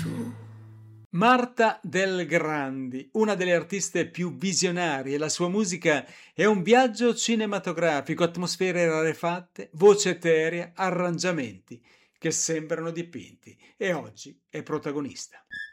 Marta Del Grandi, una delle artiste più visionarie, la sua musica è un viaggio cinematografico, atmosfere rarefatte, voce eterea, arrangiamenti che sembrano dipinti e oggi è protagonista.